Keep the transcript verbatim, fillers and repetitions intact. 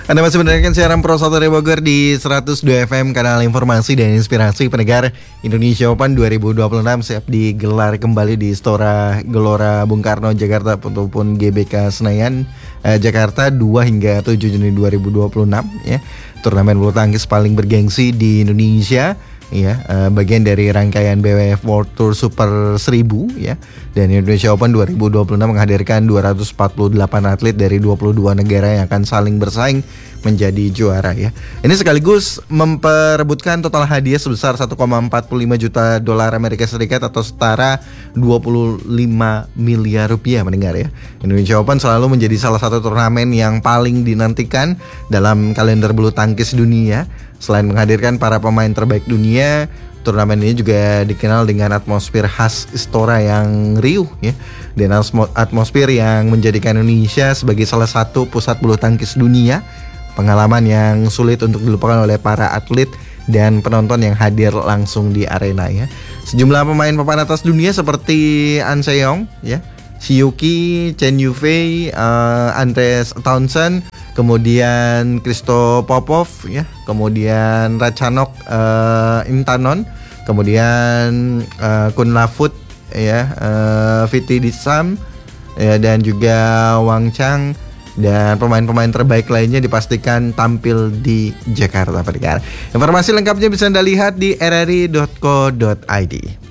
Anda masih mendengarkan siaran Pro satu dari Bogor di seratus dua F M, kanal informasi dan inspirasi pendengar. Indonesia Open dua ribu dua puluh enam siap digelar kembali di Istora Gelora Bung Karno, Jakarta ataupun G B K Senayan, eh, Jakarta dua hingga tujuh Juni dua ribu dua puluh enam ya. Turnamen bulu tangkis paling bergengsi di Indonesia. Ya, uh, bagian dari rangkaian B W F World Tour Super seribu ya. Dan Indonesia Open dua ribu dua puluh enam menghadirkan dua ratus empat puluh delapan atlet dari dua puluh dua negara yang akan saling bersaing menjadi juara ya. Ini sekaligus memperebutkan total hadiah sebesar satu koma empat puluh lima juta dolar Amerika Serikat atau setara dua puluh lima miliar rupiah mendengar ya. Indonesia Open selalu menjadi salah satu turnamen yang paling dinantikan dalam kalender bulu tangkis dunia. Selain menghadirkan para pemain terbaik dunia, turnamen ini juga dikenal dengan atmosfer khas Istora yang riuh ya, dan atmosfer yang menjadikan Indonesia sebagai salah satu pusat bulu tangkis dunia. Pengalaman yang sulit untuk dilupakan oleh para atlet dan penonton yang hadir langsung di arena ya. Sejumlah pemain papan atas dunia seperti An Se-young ya, Shiyuki, Chen Yufei, uh, Andres Townsend, kemudian Kristo Popov ya, kemudian Ratchanok uh, Intanon, kemudian uh, Kun Lafut ya, uh, Viti Disam ya, dan juga Wang Chang, dan pemain-pemain terbaik lainnya dipastikan tampil di Jakarta pendengar. Informasi lengkapnya bisa Anda lihat di r r i dot co dot i d.